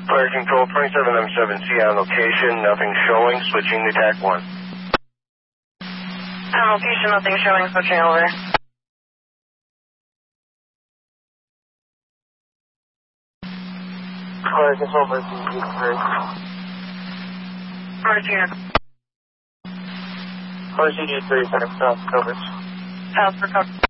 Fire Control 27M7C on location, nothing showing, switching to TAC 1. On location, nothing showing, switching over. Fire Control Mercy 3. Mercy unit. Mercy 3, center south, coverage. South for coverage.